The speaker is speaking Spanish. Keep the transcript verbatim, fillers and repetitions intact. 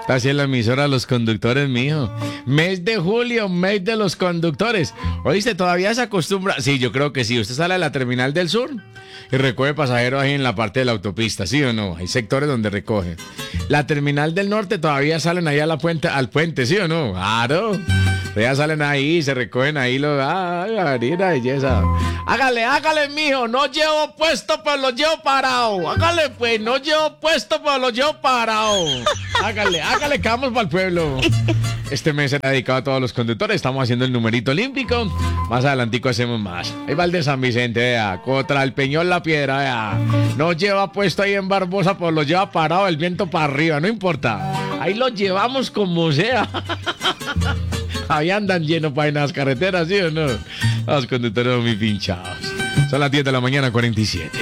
Está así en la emisora los conductores, mijo. Mes de julio, mes de los conductores. ¿Oíste? ¿Todavía se acostumbra? Sí, yo creo que sí. Usted sale a la Terminal del Sur y recoge pasajeros ahí en la parte de la autopista, ¿sí o no? Hay sectores donde recoge. La Terminal del Norte todavía salen ahí a la puente, al puente, ¿sí o no? Claro. Ya salen ahí, se recogen ahí los... ¡Ay, Marina, belleza! Hágale, hágale, mijo. No llevo puesto, pero lo llevo parado. Hágale, pues. No llevo puesto, pero lo llevo parado. Hágale, hágale, que vamos para el pueblo. Este mes será dedicado a todos los conductores. Estamos haciendo el numerito olímpico. Más adelantico hacemos más. Ahí va el de San Vicente, vea. Contra el Peñol La Piedra, vea. No lleva puesto ahí en Barbosa, pero lo lleva parado el viento para arriba. No importa. Ahí lo llevamos como sea. Ahí andan llenos para en las carreteras, ¿sí o no? Los conductores son muy pinchados. Son las diez de la mañana, cuarenta y siete.